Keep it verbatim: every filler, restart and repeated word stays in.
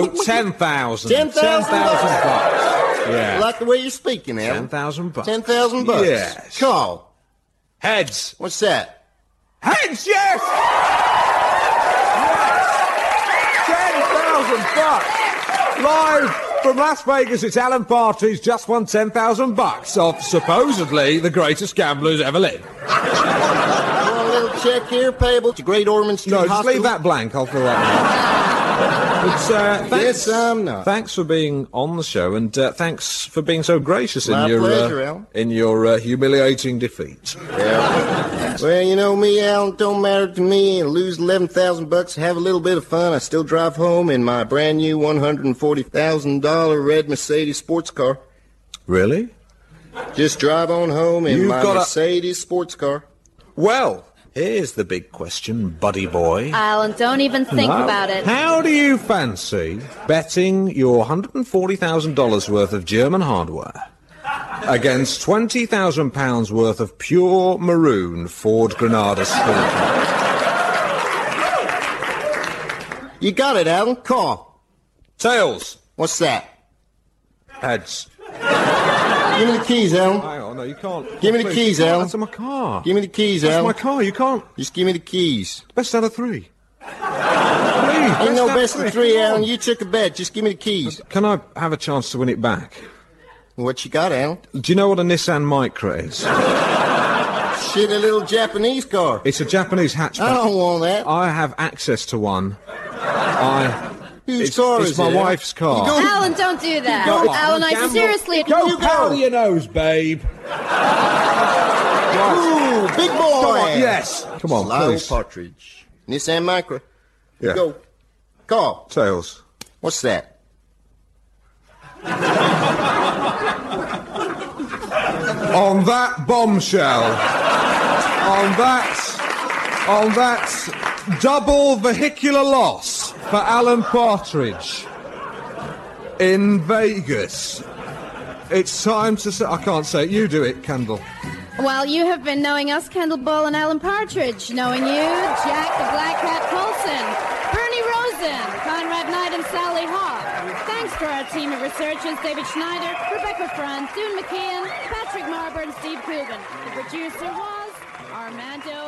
Ten thousand. Ten thousand bucks. bucks. Yeah. Like the way you're speaking, Alan. Ten thousand bucks. Ten thousand bucks. Yes. Call. Heads. What's that? Heads, yes! Yes! ten thousand bucks! Live from Las Vegas, it's Alan Partridge, just won ten thousand bucks off supposedly the greatest gambler who's ever lived. A little check here, payable to Great Ormond Street No, just Hospital. leave that blank, I'll fill that in. But, uh, thanks, Yes, I'm not. Thanks for being on the show, and uh, thanks for being so gracious in My your pleasure, uh, Alan. in your uh, humiliating defeat. Yeah. Well, you know me, Alan. Don't matter to me. I lose eleven thousand bucks, have a little bit of fun. I still drive home in my brand new one hundred and forty thousand dollar red Mercedes sports car. Really? Just drive on home in You've my got a- Mercedes sports car. Well, here's the big question, buddy boy. Alan, don't even think No. about it. How do you fancy betting your one hundred and forty thousand dollars worth of German hardware against twenty thousand pounds worth of pure maroon Ford Granada Sport? You got it, Alan. Call. Tails. What's that? Heads. Give me the keys, Alan. Hang on, no, you can't. Give me the Please, keys, you can't. Alan. That's in my car. Give me the keys, That's Alan. my car, you can't. Just give me the keys. Best out of three. Three. Ain't no out of best of three, Come on. Alan. You took a bet. Just give me the keys. Can I have a chance to win it back? What you got, Alan? Do you know what a Nissan Micra is? Shit, a little Japanese car. It's a Japanese hatchback. I don't want that. I have access to one. I... Whose it's, car it's is my it, Alan? wife's car. You go- Alan, don't do that. Go on, Alan, I gamble. seriously... Go You powder go. your nose, babe. Ooh, big boy. Come on, yes. Come on, Lyle please. Partridge. Nissan Micra. Yeah. Go. Call. Tails. What's that? On that bombshell, on that, on that double vehicular loss for Alan Partridge in Vegas, it's time to say, I can't say it, you do it, Kendall. Well, you have been knowing us, Kendall Ball and Alan Partridge. Knowing you, Jack the Black Cat Colson, Bernie Rosen, Conrad Knight, and Sally Hawk. Thanks to our team of researchers, David Schneider, Rebecca Front, Dune McKeon, Patrick Marber, and Steve Coogan. The producer was Armando